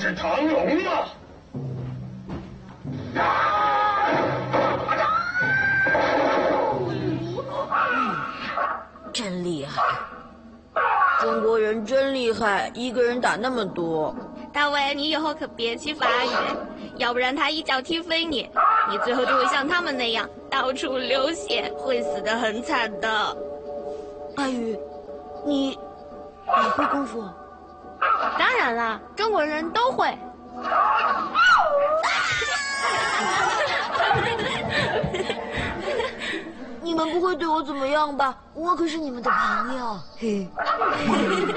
是唐龙吗？ 真厉害！中国人真厉害，一个人打那么多。 大卫，你以后可别去法语，要不然他一脚踢飞你，你最后就会像他们那样到处流血，会死得很惨的。 阿宇，你会功夫？ 当然啦，中国人都会。 你们不会对我怎么样吧？我可是你们的朋友。嘿。